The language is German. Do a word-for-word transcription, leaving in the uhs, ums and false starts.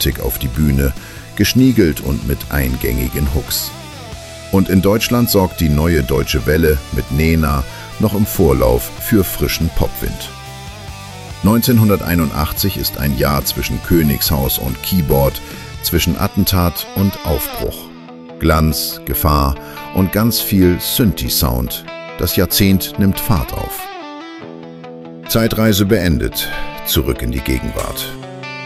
kantig auf die Bühne, geschniegelt und mit eingängigen Hooks. Und in Deutschland sorgt die Neue Deutsche Welle mit Nena noch im Vorlauf für frischen Popwind. neunzehnhunderteinundachtzig ist ein Jahr zwischen Königshaus und Keyboard, zwischen Attentat und Aufbruch. Glanz, Gefahr und ganz viel Synthi-Sound. Das Jahrzehnt nimmt Fahrt auf. Zeitreise beendet, zurück in die Gegenwart.